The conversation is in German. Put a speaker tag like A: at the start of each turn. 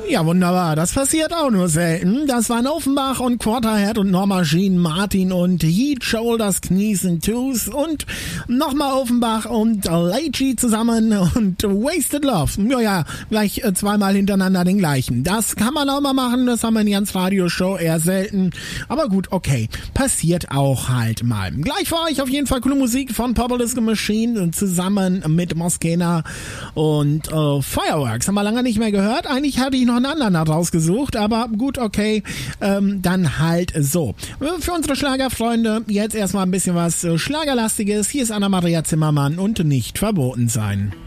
A: Ja, wunderbar. Das passiert auch nur selten. Das waren Offenbach und Quarterhead und Norma Jean Martin und Heat, Shoulders, Knees and Toes und nochmal Offenbach und Leitchi zusammen und Wasted Love. Ja, gleich zweimal hintereinander den gleichen. Das kann man auch mal machen. Das haben wir in Jans Radioshow eher selten. Aber gut, okay. Passiert auch halt mal. Gleich für euch auf jeden Fall coole Musik von Purple Disco Machine zusammen mit Moskena und Fireworks. Haben wir lange nicht mehr gehört. Eigentlich hatte ich noch einen anderen rausgesucht, aber gut, okay, dann halt so. Für unsere Schlagerfreunde jetzt erstmal ein bisschen was Schlagerlastiges. Hier ist Anna-Maria Zimmermann und Nicht verboten sein.